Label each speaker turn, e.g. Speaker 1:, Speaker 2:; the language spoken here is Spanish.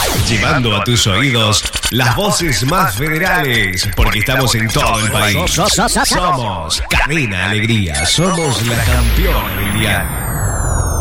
Speaker 1: Llevando a tus oídos las voces más federales, porque estamos en todo el país. Somos Cadena Alegría, somos la campeona del diario.